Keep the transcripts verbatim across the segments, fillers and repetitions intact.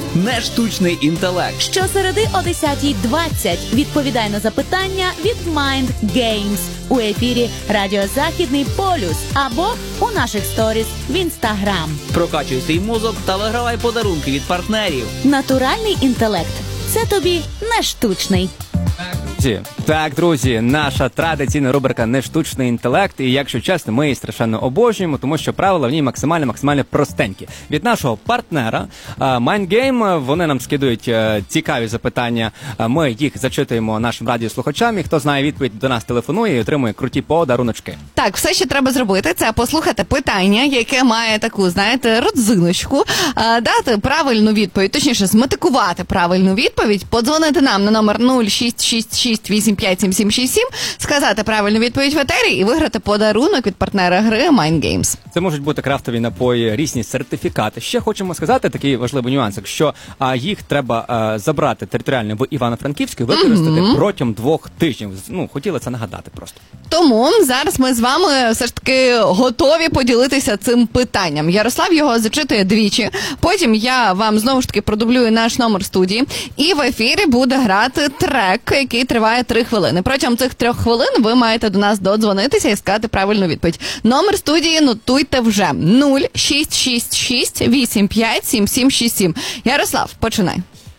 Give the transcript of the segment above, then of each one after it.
Не штучний інтелект. Щосереди о десятій двадцять відповідай на запитання від Mind Games у ефірі Радіо Західний Полюс або у наших сторіс в Інстаграм. Прокачуй свій мозок та вигравай подарунки від партнерів. Натуральний інтелект – це тобі не штучний. Друзі, так, друзі, наша традиційна рубрика «Не штучний інтелект», і, якщо чесно, ми її страшенно обожнюємо, тому що правила в ній максимально-максимально простенькі. Від нашого партнера Mind Game вони нам скидують цікаві запитання, ми їх зачитуємо нашим радіослухачам, і хто знає відповідь, до нас телефонує і отримує круті подаруночки. Так, все, що треба зробити, це послухати питання, яке має таку, знаєте, родзиночку, дати правильну відповідь, точніше, зметикувати правильну відповідь, подзвонити нам на номер нуль шість шість шість вісім п'ять сім сім шість сім, сказати правильну відповідь в етері і виграти подарунок від партнера гри Mind Games. Це можуть бути крафтові напої, різні сертифікати. Ще хочемо сказати такий важливий нюансик, що а, їх треба а, забрати територіально в Івано-Франківську і використати mm-hmm. протягом двох тижнів. Ну, хотіли це нагадати просто. Тому зараз ми з вами все ж таки готові поділитися цим питанням. Ярослав його зачитує двічі, потім я вам знову ж таки продублюю наш номер студії, і в ефірі буде грати трек, який триває три хвилини. Протягом цих трьох хвилин ви маєте до нас додзвонитися і сказати правильну відповідь. Номер студії нотуйте вже нуль шість шість шість вісім п'ять сім сім шість сім. Ярослав, починай.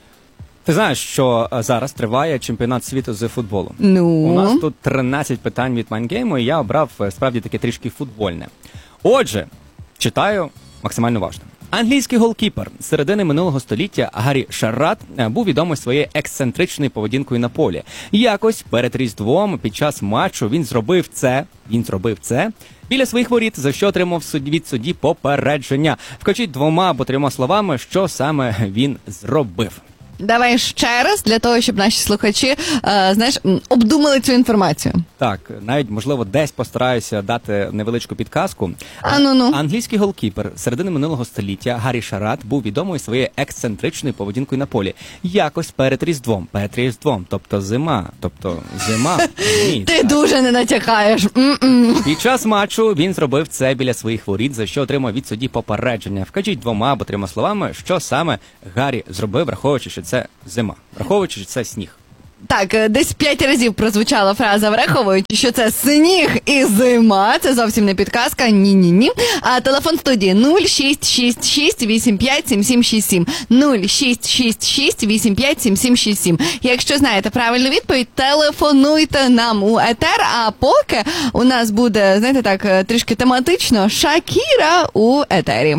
Ти знаєш, що зараз триває чемпіонат світу з футболу? Ну? У нас тут тринадцять питань від Майнгейму, і я обрав справді таке трішки футбольне. Отже, читаю максимально важливо. Англійський голкіпер з середини минулого століття Гаррі Шаррат був відомий своєю ексцентричною поведінкою на полі. Якось перед Різдвом під час матчу він зробив це, він зробив це біля своїх воріт, за що отримав від судді попередження. Вкажіть двома або трьома словами, що саме він зробив. Давай ще раз, для того, щоб наші слухачі, е, знаєш, обдумали цю інформацію. Так, навіть, можливо, десь постараюся дати невеличку підказку. А ну-ну. Англійський голкіпер з середини минулого століття Гаррі Шаррат був відомий своєю ексцентричною поведінкою на полі. Якось перед Різдвом, перед Різдвом, тобто зима, тобто зима. Ні, Ти так. дуже не натякаєш. М-м. Під час матчу він зробив це біля своїх воріт, за що отримав від судді попередження. Вкажіть двома або трьома словами, що саме Гаррі зробив, враховуючи, що це зима, враховуючи, що це сніг. Так, десь п'ять разів прозвучала фраза, враховуючи, що це сніг і зима. Це зовсім не підказка, ні-ні-ні. А телефон студії нуль шість шість шість вісім п'ять сім сім шість сім. нуль шість шість шість вісім п'ять сім сім шість сім. Якщо знаєте правильну відповідь, телефонуйте нам у етер, а поки у нас буде, знаєте так, трішки тематично, Шакіра у етері.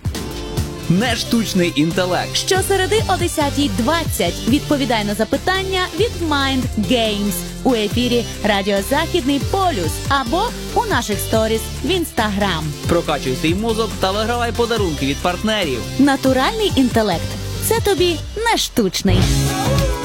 Не штучний інтелект. Щосереди о десятій двадцять відповідай на запитання від Mind Games у ефірі Радіо Західний Полюс або у наших сторіс в Інстаграм. Прокачуй свій мозок та вигравай подарунки від партнерів. Натуральний інтелект – це тобі не штучний.